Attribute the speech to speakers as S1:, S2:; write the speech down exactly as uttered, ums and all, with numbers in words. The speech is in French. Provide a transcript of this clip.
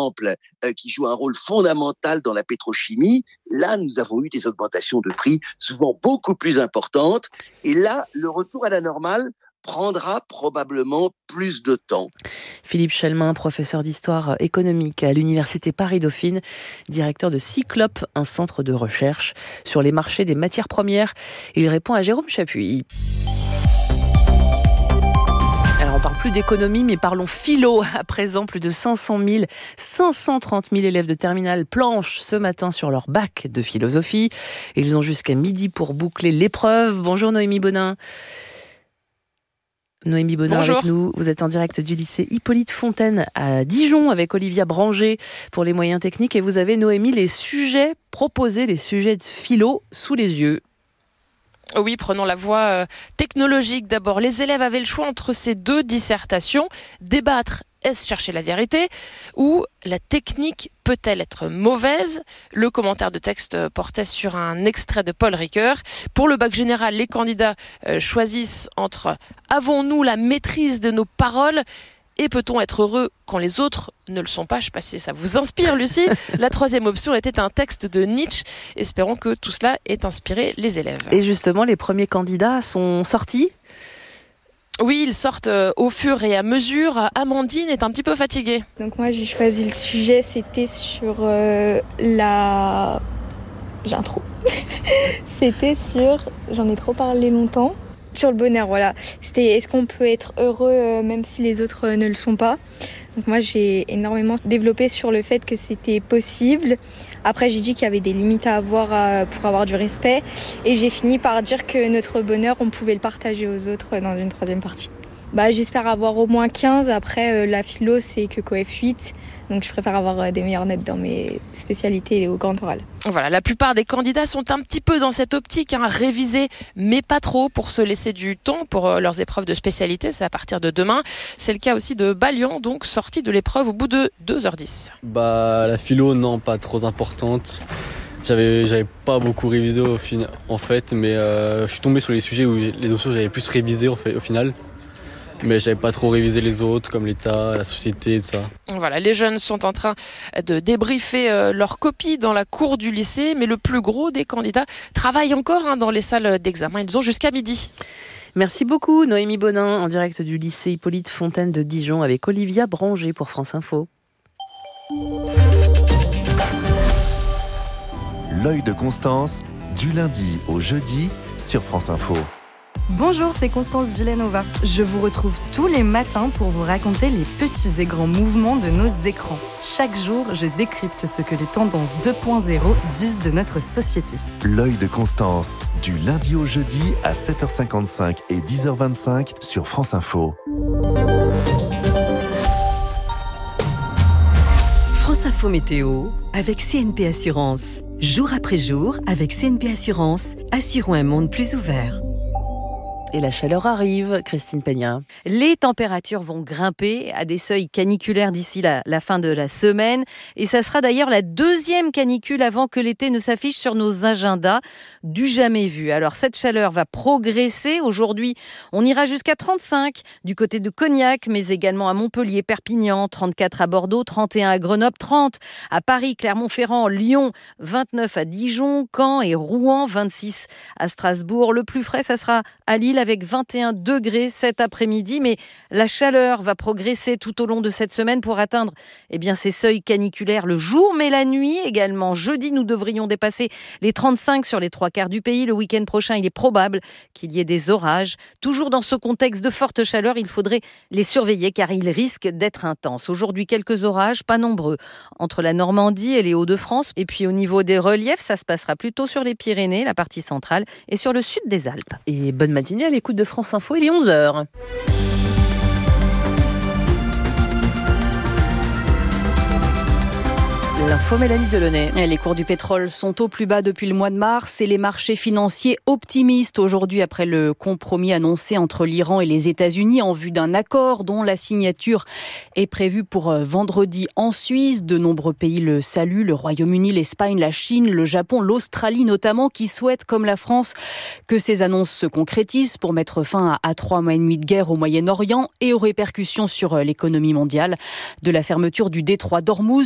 S1: exemple, euh, qui jouent un rôle fondamental dans la pétrochimie, là, nous avons eu des augmentations de prix souvent beaucoup plus importantes. Et là, le retour à la normale prendra probablement plus de temps.
S2: Philippe Chelmin, professeur d'histoire économique à l'Université Paris-Dauphine, directeur de Cyclope, un centre de recherche sur les marchés des matières premières. Il répond à Jérôme Chapuis. Alors on parle plus d'économie, mais parlons philo. À présent, plus de cinq cent mille, cinq cent trente mille élèves de terminale planchent ce matin sur leur bac de philosophie. Ils ont jusqu'à midi pour boucler l'épreuve. Bonjour Noémie Bonin. Noémie Bonin
S3: Bonjour.
S2: Avec nous. Vous êtes en direct du lycée Hippolyte Fontaine à Dijon avec Olivia Branger pour les moyens techniques. Et vous avez, Noémie, les sujets proposés, les sujets de philo sous les yeux.
S3: Oui, prenons la voie euh, technologique d'abord. Les élèves avaient le choix entre ces deux dissertations. Débattre, est-ce chercher la vérité ou la technique peut-elle être mauvaise? Le commentaire de texte portait sur un extrait de Paul Ricoeur. Pour le bac général, les candidats euh, choisissent entre « avons-nous la maîtrise de nos paroles ?» et « peut-on être heureux quand les autres ne le sont pas ?» Je ne sais pas si ça vous inspire, Lucie. La troisième option était un texte de Nietzsche. Espérons que tout cela ait inspiré les élèves.
S2: Et justement, les premiers candidats sont sortis ?
S3: Oui, ils sortent au fur et à mesure. Amandine est un petit peu fatiguée.
S4: Donc moi, j'ai choisi le sujet, c'était sur euh, la... J'ai un trou. C'était sur... J'en ai trop parlé longtemps. Sur le bonheur, voilà. C'était est-ce qu'on peut être heureux euh, même si les autres euh, ne le sont pas. Donc moi, j'ai énormément développé sur le fait que c'était possible. Après, j'ai dit qu'il y avait des limites à avoir euh, pour avoir du respect. Et j'ai fini par dire que notre bonheur, on pouvait le partager aux autres dans une troisième partie. Bah, j'espère avoir au moins quinze. Après, euh, la philo, c'est que coef huit. Donc je préfère avoir euh, des meilleures notes dans mes spécialités et au grand oral.
S3: Voilà, la plupart des candidats sont un petit peu dans cette optique, hein, réviser, mais pas trop, pour se laisser du temps pour euh, leurs épreuves de spécialité. C'est à partir de demain. C'est le cas aussi de Balian, donc sorti de l'épreuve au bout de deux heures dix.
S5: Bah, la philo, non, pas trop importante. J'avais, j'avais pas beaucoup révisé au fin, en fait, mais euh, je suis tombé sur les sujets où les notions j'avais plus révisé en fait, au final. Mais j'avais pas trop révisé les autres, comme l'État, la société, tout ça.
S3: Voilà, les jeunes sont en train de débriefer euh, leurs copies dans la cour du lycée, mais le plus gros des candidats travaillent encore hein, dans les salles d'examen. Ils ont jusqu'à midi.
S2: Merci beaucoup, Noémie Bonin, en direct du lycée Hippolyte Fontaine de Dijon avec Olivia Branger pour France Info.
S6: L'œil de Constance, du lundi au jeudi sur France Info.
S7: Bonjour, c'est Constance Villanova. Je vous retrouve tous les matins pour vous raconter les petits et grands mouvements de nos écrans. Chaque jour, je décrypte ce que les tendances deux point zéro disent de notre société.
S6: L'œil de Constance, du lundi au jeudi à sept heures cinquante-cinq et dix heures vingt-cinq sur France Info.
S8: France Info Météo avec C N P Assurance. Jour après jour, avec C N P Assurance, assurons un monde plus ouvert.
S2: Et la chaleur arrive, Christine Peña.
S9: Les températures vont grimper à des seuils caniculaires d'ici la, la fin de la semaine. Et ça sera d'ailleurs la deuxième canicule avant que l'été ne s'affiche sur nos agendas. Du jamais vu. Alors cette chaleur va progresser. Aujourd'hui, on ira jusqu'à trente-cinq du côté de Cognac, mais également à Montpellier, Perpignan, trente-quatre à Bordeaux, trente et un à Grenoble, trente à Paris, Clermont-Ferrand, Lyon, vingt-neuf à Dijon, Caen et Rouen, vingt-six à Strasbourg. Le plus frais, ça sera à Lille avec vingt et un degrés cet après-midi. Mais la chaleur va progresser tout au long de cette semaine pour atteindre eh bien, ces seuils caniculaires le jour, mais la nuit également. Jeudi, nous devrions dépasser les trente-cinq sur les trois quarts du pays. Le week-end prochain, il est probable qu'il y ait des orages. Toujours dans ce contexte de forte chaleur, il faudrait les surveiller car ils risquent d'être intenses. Aujourd'hui, quelques orages, pas nombreux, entre la Normandie et les Hauts-de-France. Et puis au niveau des reliefs, ça se passera plutôt sur les Pyrénées, la partie centrale, et sur le sud des Alpes.
S2: Et bonne matinée à l'écoute de France Info, il est onze heures. L'info Mélanie Delaunay.
S10: Les cours du pétrole sont au plus bas depuis le mois de mars et les marchés financiers optimistes aujourd'hui après le compromis annoncé entre l'Iran et les États-Unis en vue d'un accord dont la signature est prévue pour vendredi en Suisse. De nombreux pays le saluent, le Royaume-Uni, l'Espagne, la Chine, le Japon, l'Australie notamment, qui souhaitent, comme la France, que ces annonces se concrétisent pour mettre fin à trois mois et demi de guerre au Moyen-Orient et aux répercussions sur l'économie mondiale. De la fermeture du détroit d'Ormuz